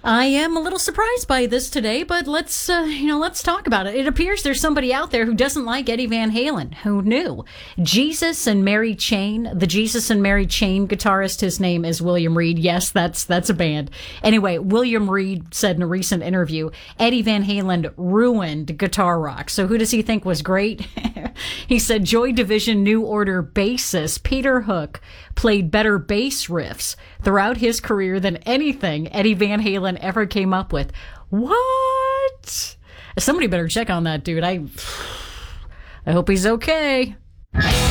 I am a little surprised by this today, but let's talk about it. It appears there's somebody out there who doesn't like Eddie Van Halen. Who knew? Jesus and Mary Chain, the Jesus and Mary Chain guitarist, his name is William Reed. Yes, that's a band. Anyway, William Reed said in a recent interview, Eddie Van Halen ruined guitar rock. So who does he think was great? He said Joy Division New Order bassist Peter Hook played better bass riffs throughout his career than anything Eddie Van Halen ever came up with. What? Somebody better check on that dude. I hope he's okay.